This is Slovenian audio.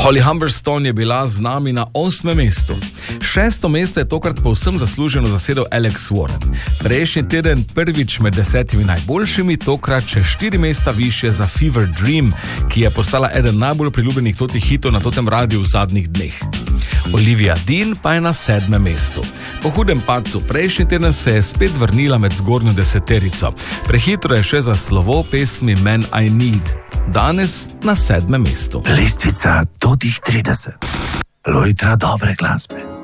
Holly Humberstone je bila z nami na 8. mestu. 6. mesto je tokrat povsem zasluženo zasedel Alex Warren. Prejšnji teden prvič med 10 najboljšimi, tokrat še 4 mesta više za Fever Dream, ki je postala eden najbolj priljubljenih totih hitov na totem radiju v zadnjih dneh. Olivia Dean pa je na 7. mestu. Po hudem padcu prejšnji teden se je spet vrnila med zgornjo deseterico. Prehitro je še za slovo pesmi Man I Need. Danes na 7. mestu. Lestvica do tih 30. Lojtra dobre glasbe.